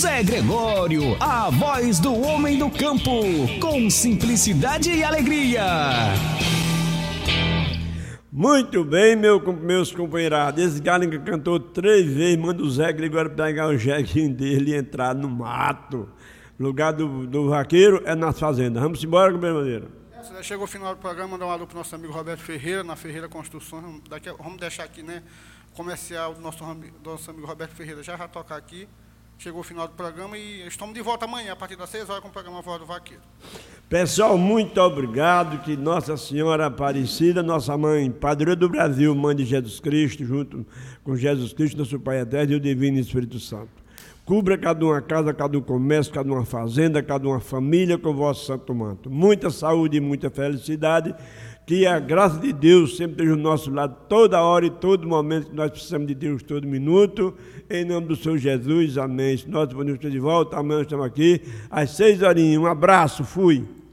Zé Gregório, a voz do homem do campo, com simplicidade e alegria. Muito bem, meus companheirados. Esse galinho que cantou 3 vezes, manda o Zé Gregório pegar o jeguinho dele e entrar no mato. O lugar do vaqueiro é nas fazendas. Vamos embora, companheiro Madeira. Chegou o final do programa, mandar um alô para o nosso amigo Roberto Ferreira, na Ferreira Construções. Vamos deixar aqui, né? Comercial do nosso amigo Roberto Ferreira já tocar aqui. Chegou o final do programa e estamos de volta amanhã, a partir das 6 horas, com o programa Voz do Vaqueiro. Pessoal, muito obrigado. Que Nossa Senhora Aparecida, nossa mãe, padroeira do Brasil, mãe de Jesus Cristo, junto com Jesus Cristo, nosso Pai Eterno e o Divino Espírito Santo. Cubra cada uma casa, cada um comércio, cada uma fazenda, cada uma família com o vosso santo manto. Muita saúde e muita felicidade. Que a graça de Deus sempre esteja ao nosso lado toda hora e todo momento que nós precisamos de Deus todo minuto. Em nome do Senhor Jesus, amém. Se nós podemos estar de volta, amanhã estamos aqui às 6 horinhas. Um abraço, fui.